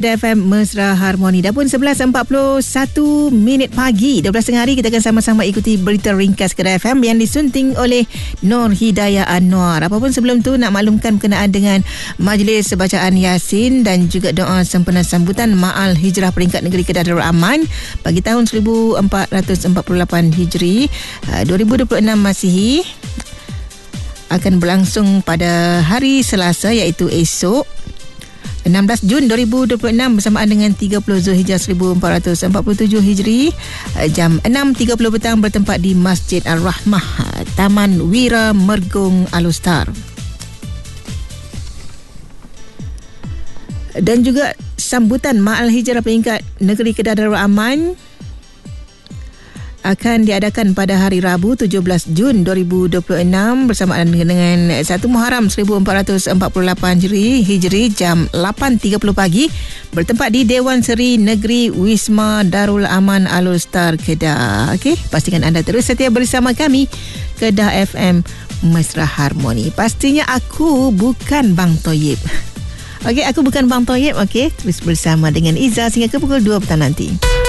Kedah FM Mesra Harmoni. Dah pun 11.41 pagi, 12 hari kita akan sama-sama ikuti berita ringkas Kedah FM yang disunting oleh Nur Hidayah Anwar. Apapun sebelum tu nak maklumkan berkenaan dengan majlis bacaan Yasin dan juga doa sempena sambutan Ma'al Hijrah Peringkat Negeri Kedah Darul Aman bagi tahun 1448 Hijri 2026 Masihi akan berlangsung pada hari Selasa iaitu esok 16 Jun 2026 bersamaan dengan 30 Zulhijjah 1447 Hijri jam 6.30 petang bertempat di Masjid Al-Rahmah, Taman Wira Mergung Alustar. Dan juga sambutan Ma'al Hijrah Peringkat Negeri Kedah Darul Aman akan diadakan pada hari Rabu 17 Jun 2026 bersamaan dengan 1 Muharram 1448 Hijri jam 8.30 pagi bertempat di Dewan Seri Negeri Wisma Darul Aman Alustar Kedah. Okey, pastikan anda terus setia bersama kami Kedah FM Mesra Harmoni. Pastinya aku bukan Bang Toyib. Okey, aku bukan Bang Toyib. Okey, terus bersama dengan Iza sehingga ke pukul 2 petang nanti.